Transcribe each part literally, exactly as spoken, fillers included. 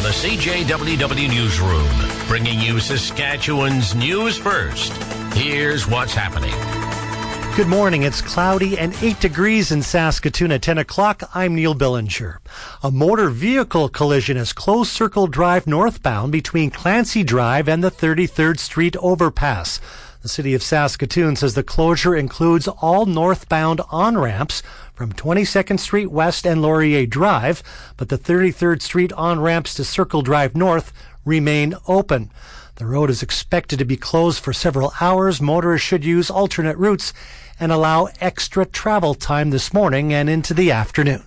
the C J W W Newsroom, bringing you Saskatchewan's news first. Here's what's happening. Good morning. It's cloudy and eight degrees in Saskatoon at ten o'clock. I'm Neil Billinger. A motor vehicle collision has closed Circle Drive northbound between Clancy Drive and the thirty-third Street overpass. The City of Saskatoon says the closure includes all northbound on-ramps from twenty-second Street West and Laurier Drive, but the thirty-third Street on-ramps to Circle Drive North remain open. The road is expected to be closed for several hours. Motorists should use alternate routes and allow extra travel time this morning and into the afternoon.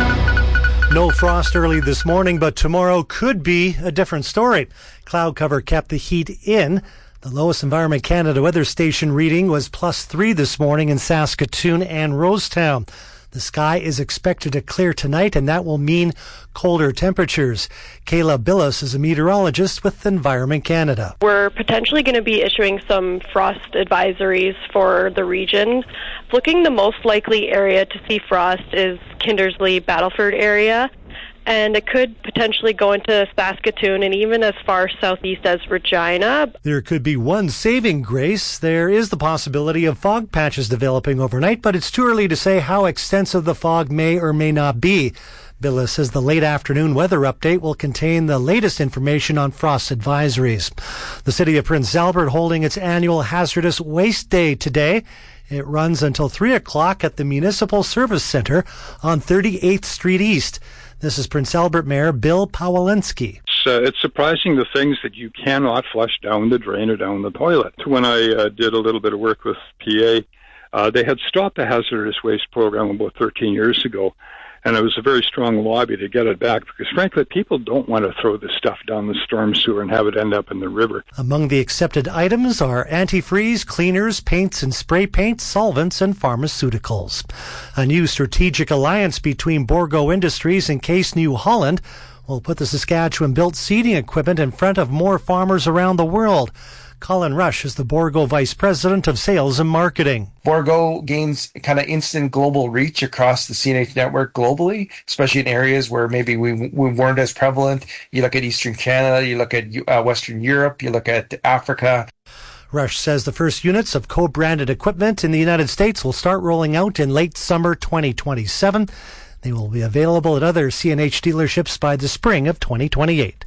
No frost early this morning, but tomorrow could be a different story. Cloud cover kept the heat in. The lowest Environment Canada weather station reading was plus three this morning in Saskatoon and Rosetown. The sky is expected to clear tonight, and that will mean colder temperatures. Kayla Billis is a meteorologist with Environment Canada. We're potentially going to be issuing some frost advisories for the region. Looking the most likely area to see frost is Kindersley, Battleford area. And it could potentially go into Saskatoon and even as far southeast as Regina. There could be one saving grace. There is the possibility of fog patches developing overnight, but it's too early to say how extensive the fog may or may not be. Billis says the late afternoon weather update will contain the latest information on frost advisories. The City of Prince Albert holding its annual Hazardous Waste Day today. It runs until three o'clock at the Municipal Service Centre on thirty-eighth Street East. This is Prince Albert Mayor Bill Pawlinski. It's, uh, it's surprising the things that you cannot flush down the drain or down the toilet. When I uh, did a little bit of work with P A, uh, they had stopped the hazardous waste program about thirteen years ago. And it was a very strong lobby to get it back because, frankly, people don't want to throw this stuff down the storm sewer and have it end up in the river. Among the accepted items are antifreeze, cleaners, paints and spray paint, solvents, and pharmaceuticals. A new strategic alliance between Bourgault Industries and Case New Holland will put the Saskatchewan-built seeding equipment in front of more farmers around the world. Colin Rush is the Bourgault Vice President of Sales and Marketing. Bourgault gains kind of instant global reach across the C N H network globally, especially in areas where maybe we, we weren't as prevalent. You look at Eastern Canada, you look at uh, Western Europe, you look at Africa. Rush says the first units of co-branded equipment in the United States will start rolling out in late summer twenty twenty-seven. They will be available at other C N H dealerships by the spring of twenty twenty-eight.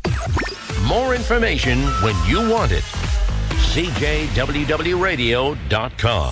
More information when you want it. C J W W radio dot com.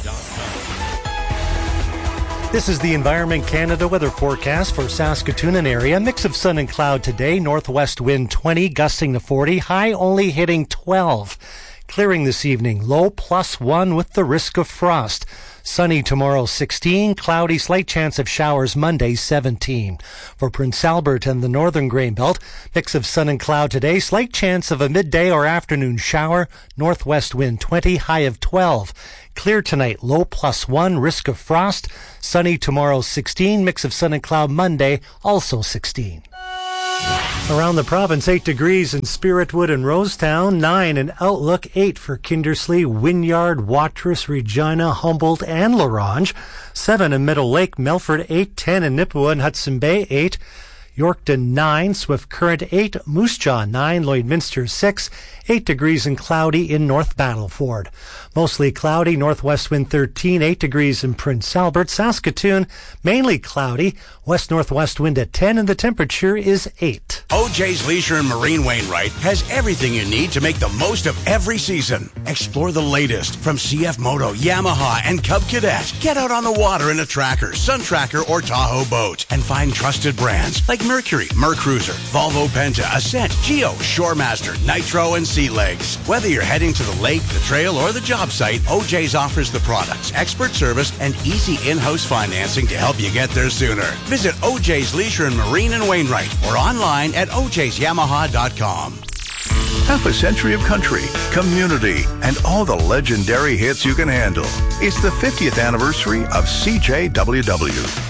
This is the Environment Canada weather forecast for Saskatoon and area. Mix of sun and cloud today. Northwest wind twenty, gusting to forty. High only hitting twelve. Clearing this evening. Low plus one with the risk of frost. Sunny tomorrow, sixteen. Cloudy, slight chance of showers Monday, seventeen. For Prince Albert and the northern grain belt, mix of sun and cloud today. Slight chance of a midday or afternoon shower. Northwest wind twenty, high of twelve. Clear tonight, low plus one, risk of frost. Sunny tomorrow, sixteen. Mix of sun and cloud Monday, also sixteen. Around the province, eight degrees in Spiritwood and Rosetown, nine in Outlook, eight for Kindersley, Wynyard, Watrous, Regina, Humboldt, and Larange, seven in Middle Lake, Melfort, eight, ten in Nipawin and Hudson Bay, eight, Yorkton, nine, Swift Current, eight, Moose Jaw, nine, Lloydminster, six, eight degrees and cloudy in North Battleford. Mostly cloudy, northwest wind thirteen, eight degrees in Prince Albert. Saskatoon, mainly cloudy, west-northwest wind at ten, and the temperature is eight. O J's Leisure and Marine Wainwright has everything you need to make the most of every season. Explore the latest from C F Moto, Yamaha, and Cub Cadet. Get out on the water in a Tracker, Sun Tracker, or Tahoe boat and find trusted brands like Mercury, Mercruiser, Volvo Penta, Ascent, Geo, Shoremaster, Nitro, and Sea Legs. Whether you're heading to the lake, the trail, or the job site, O J's offers the products, expert service, and easy in-house financing to help you get there sooner. Visit O J's Leisure and Marine in Wainwright or online at O J's Yamaha dot com. Half a century of country, community, and all the legendary hits you can handle. It's the fiftieth anniversary of C J W W.